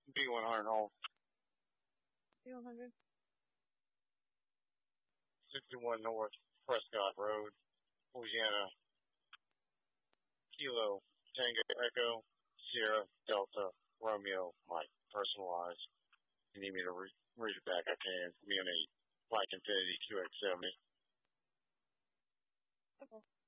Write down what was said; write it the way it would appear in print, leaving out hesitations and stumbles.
B100 home. B100. 61 North Prescott Road, Louisiana. Kilo Tango Echo Sierra Delta Romeo Mike. Personalized. If you need me to read it back, I can. Me on a Black Infinity QX70. Okay.